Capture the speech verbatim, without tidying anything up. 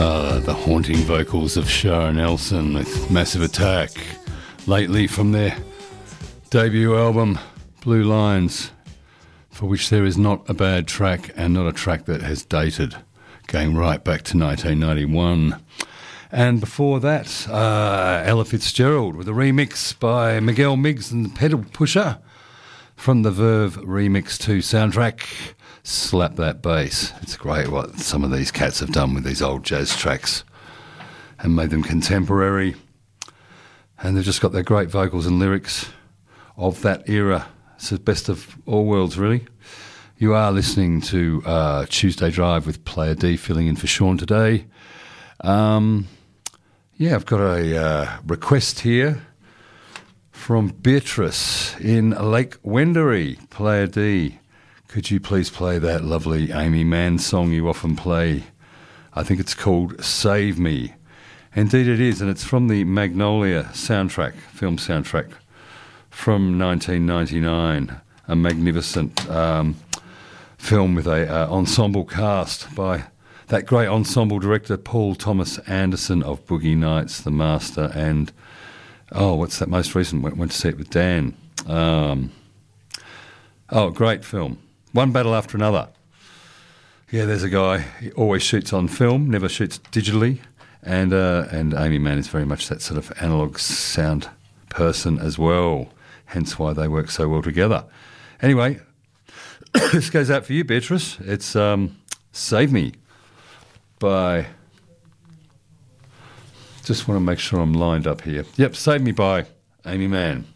Uh, the haunting vocals of Shara Nelson with Massive Attack, lately from their debut album, Blue Lines, for which there is not a bad track and not a track that has dated, going right back to nineteen ninety-one. And before that, uh, Ella Fitzgerald with a remix by Miguel Miggs and the Pedal Pusher from the Verve Remix two soundtrack. Slap That Bass. It's great what some of these cats have done with these old jazz tracks and made them contemporary. And they've just got their great vocals and lyrics of that era. It's the best of all worlds, really. You are listening to uh, Tuesday Drive with Player D, filling in for Sean today. Um, yeah, I've got a uh, request here from Beatrice in Lake Wendouree. Player D, could you please play that lovely Amy Mann song you often play? I think it's called Save Me. Indeed it is, and it's from the Magnolia soundtrack, film soundtrack from nineteen ninety-nine. A magnificent um, film with a uh, ensemble cast by that great ensemble director Paul Thomas Anderson of Boogie Nights, The Master, and, oh, what's that most recent? Went, went to see it with Dan. Um, oh, great film. One battle after another. Yeah, there's a guy, he always shoots on film, never shoots digitally, and uh, and Amy Mann is very much that sort of analogue sound person as well, hence why they work so well together. Anyway, this goes out for you, Beatrice. It's um, Save Me by... Just want to make sure I'm lined up here. Yep, Save Me by Amy Mann.